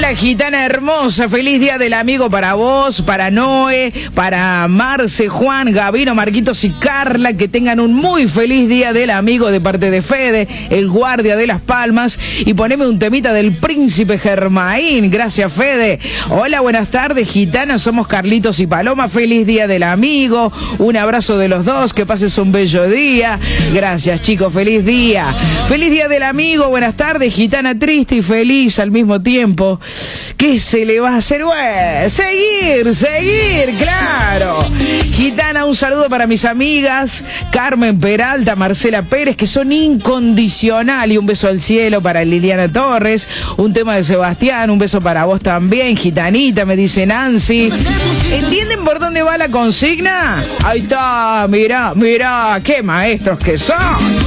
Hola, gitana hermosa, feliz día del amigo para vos, para Noé, para Marce, Juan, Gabino, Marquitos y Carla, que tengan un muy feliz día del amigo de parte de Fede, el guardia de Las Palmas, y poneme un temita del Príncipe Germain. Gracias, Fede. Hola, buenas tardes, gitana, somos Carlitos y Paloma, feliz día del amigo, un abrazo de los dos, que pases un bello día. Gracias, chicos, feliz día. Feliz día del amigo, buenas tardes, gitana triste y feliz al mismo tiempo. ¿Qué se le va a hacer? Bueno, seguir, claro. Gitana, un saludo para mis amigas Carmen Peralta, Marcela Pérez, que son incondicional, y un beso al cielo para Liliana Torres, un tema de Sebastián, un beso para vos también, gitanita, me dice Nancy. ¿Entienden por dónde va la consigna? Ahí está, mirá, qué maestros que son.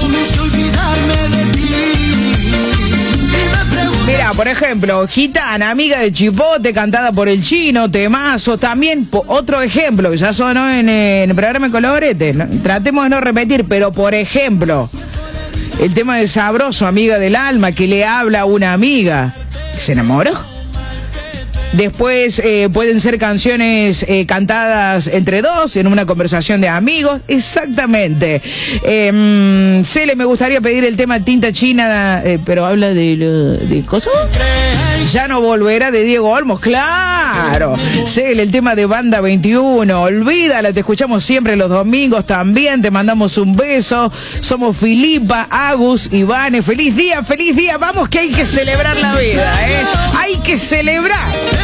Mira, por ejemplo, Gitana, amiga de Chipote, cantada por el Chino, temazo. También, otro ejemplo, que ya sonó en el programa de Colorete, ¿no? Tratemos de no repetir, pero por ejemplo, el tema de Sabroso, amiga del alma, que le habla a una amiga que se enamoró. Después pueden ser canciones cantadas entre dos, en una conversación de amigos. Exactamente. Cele, me gustaría pedir el tema Tinta China, pero habla de cosas. Ya no volverá, de Diego Olmos, claro. Cele, el tema de Banda 21, olvídala, te escuchamos siempre los domingos también, te mandamos un beso. Somos Filipa, Agus, Ivane, feliz día, vamos que hay que celebrar la vida, hay que celebrar.